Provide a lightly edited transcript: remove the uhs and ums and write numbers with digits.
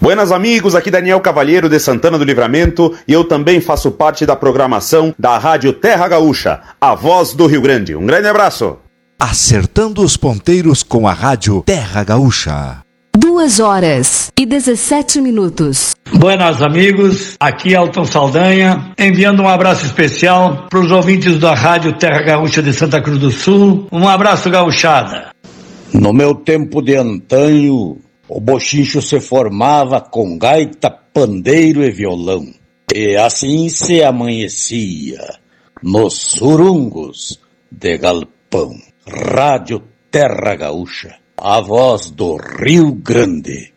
Buenas amigos, aqui Daniel Cavalheiro de Santana do Livramento e eu também faço parte da programação da Rádio Terra Gaúcha, a voz do Rio Grande. Um grande abraço. Acertando os ponteiros com a Rádio Terra Gaúcha. 2h17. Buenas amigos, aqui Elton Saldanha, enviando um abraço especial para os ouvintes da Rádio Terra Gaúcha de Santa Cruz do Sul. Um abraço, gauchada. No meu tempo de antanho, o bochincho se formava com gaita, pandeiro e violão. E assim se amanhecia nos surungos de galpão. Rádio Terra Gaúcha, a voz do Rio Grande.